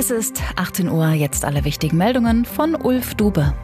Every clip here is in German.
Es ist 18 Uhr, jetzt alle wichtigen Meldungen von Ulf Dube.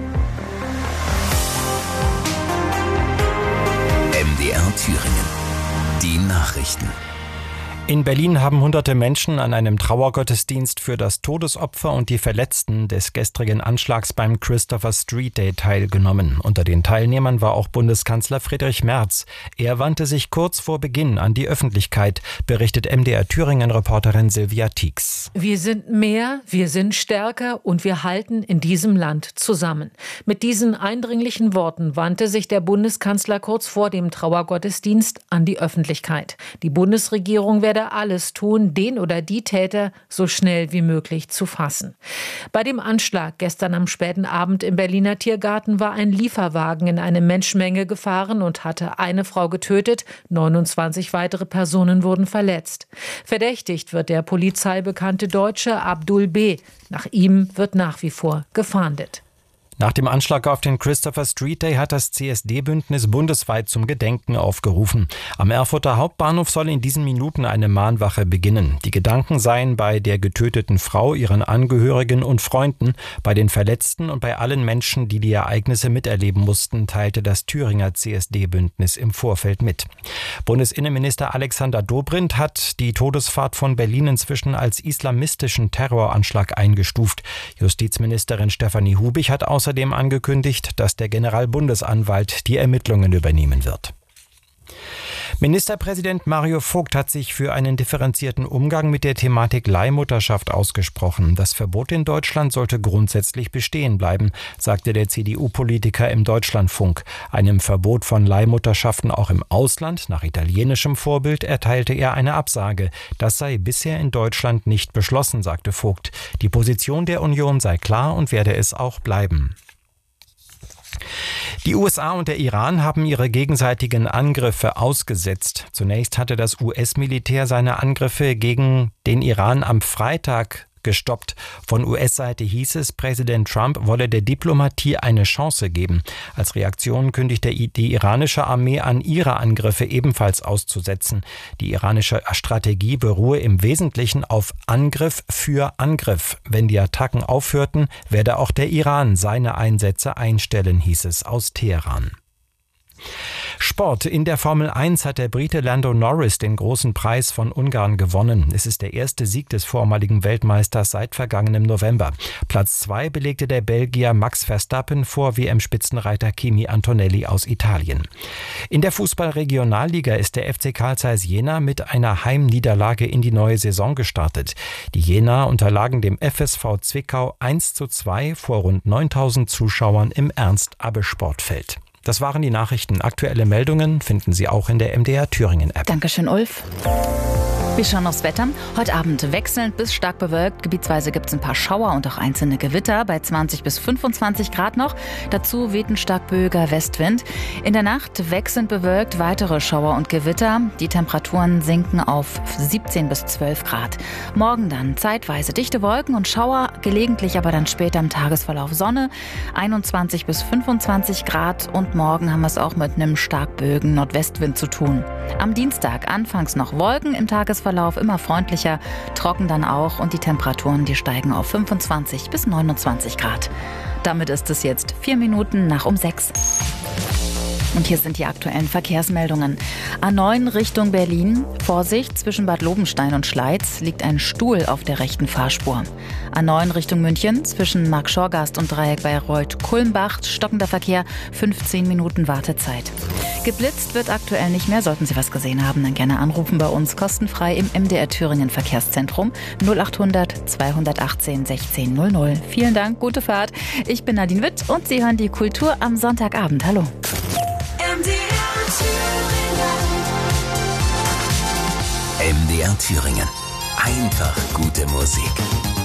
MDR Thüringen. Die Nachrichten. In Berlin haben hunderte Menschen an einem Trauergottesdienst für das Todesopfer und die Verletzten des gestrigen Anschlags beim Christopher Street Day teilgenommen. Unter den Teilnehmern war auch Bundeskanzler Friedrich Merz. Er wandte sich kurz vor Beginn an die Öffentlichkeit, berichtet MDR Thüringen-Reporterin Silvia Tieks. Wir sind mehr, wir sind stärker und wir halten in diesem Land zusammen. Mit diesen eindringlichen Worten wandte sich der Bundeskanzler kurz vor dem Trauergottesdienst an die Öffentlichkeit. Die Bundesregierung werde alles tun, den oder die Täter so schnell wie möglich zu fassen. Bei dem Anschlag gestern am späten Abend im Berliner Tiergarten war ein Lieferwagen in eine Menschenmenge gefahren und hatte eine Frau getötet. 29 weitere Personen wurden verletzt. Verdächtigt wird der polizeibekannte Deutsche Abdul B. Nach ihm wird nach wie vor gefahndet. Nach dem Anschlag auf den Christopher Street Day hat das CSD-Bündnis bundesweit zum Gedenken aufgerufen. Am Erfurter Hauptbahnhof soll in diesen Minuten eine Mahnwache beginnen. Die Gedanken seien bei der getöteten Frau, ihren Angehörigen und Freunden, bei den Verletzten und bei allen Menschen, die die Ereignisse miterleben mussten, teilte das Thüringer CSD-Bündnis im Vorfeld mit. Bundesinnenminister Alexander Dobrindt hat die Todesfahrt von Berlin inzwischen als islamistischen Terroranschlag eingestuft. Justizministerin Stefanie Hubig hat außerdem angekündigt, dass der Generalbundesanwalt die Ermittlungen übernehmen wird. Ministerpräsident Mario Vogt hat sich für einen differenzierten Umgang mit der Thematik Leihmutterschaft ausgesprochen. Das Verbot in Deutschland sollte grundsätzlich bestehen bleiben, sagte der CDU-Politiker im Deutschlandfunk. Einem Verbot von Leihmutterschaften auch im Ausland nach italienischem Vorbild erteilte er eine Absage. Das sei bisher in Deutschland nicht beschlossen, sagte Vogt. Die Position der Union sei klar und werde es auch bleiben. Die USA und der Iran haben ihre gegenseitigen Angriffe ausgesetzt. Zunächst hatte das US-Militär seine Angriffe gegen den Iran am Freitag gestoppt. Von US-Seite hieß es, Präsident Trump wolle der Diplomatie eine Chance geben. Als Reaktion kündigte die iranische Armee an, ihre Angriffe ebenfalls auszusetzen. Die iranische Strategie beruhe im Wesentlichen auf Angriff für Angriff. Wenn die Attacken aufhörten, werde auch der Iran seine Einsätze einstellen, hieß es aus Teheran. Sport. In der Formel 1 hat der Brite Lando Norris den großen Preis von Ungarn gewonnen. Es ist der erste Sieg des vormaligen Weltmeisters seit vergangenem November. Platz 2 belegte der Belgier Max Verstappen vor WM-Spitzenreiter Kimi Antonelli aus Italien. In der Fußball-Regionalliga ist der FC Carl Zeiss Jena mit einer Heimniederlage in die neue Saison gestartet. Die Jenaer unterlagen dem FSV Zwickau 1:2 vor rund 9.000 Zuschauern im Ernst-Abbe-Sportfeld. Das waren die Nachrichten. Aktuelle Meldungen finden Sie auch in der MDR Thüringen-App. Dankeschön, Ulf. Wir schauen aufs Wetter. Heute Abend wechselnd bis stark bewölkt. Gebietsweise gibt es ein paar Schauer und auch einzelne Gewitter bei 20 bis 25 Grad noch. Dazu weht ein stark böiger Westwind. In der Nacht wechselnd bewölkt, weitere Schauer und Gewitter. Die Temperaturen sinken auf 17 bis 12 Grad. Morgen dann zeitweise dichte Wolken und Schauer, gelegentlich aber dann später im Tagesverlauf Sonne. 21 bis 25 Grad und morgen haben wir es auch mit einem stark böigen Nordwestwind zu tun. Am Dienstag anfangs noch Wolken, im Tagesverlauf immer freundlicher, trocken dann auch und die Temperaturen, die steigen auf 25 bis 29 Grad. Damit ist es jetzt 4 Minuten nach um 6. Und hier sind die aktuellen Verkehrsmeldungen. A9 Richtung Berlin. Vorsicht, zwischen Bad Lobenstein und Schleiz liegt ein Stuhl auf der rechten Fahrspur. A9 Richtung München. Zwischen Markt-Schorgast und Dreieck Bayreuth-Kulmbach stockender Verkehr, 15 Minuten Wartezeit. Geblitzt wird aktuell nicht mehr. Sollten Sie was gesehen haben, dann gerne anrufen bei uns kostenfrei im MDR Thüringen Verkehrszentrum 0800 218 1600. Vielen Dank, gute Fahrt. Ich bin Nadine Witt und Sie hören die Kultur am Sonntagabend. Hallo. MDR Thüringen. Einfach gute Musik.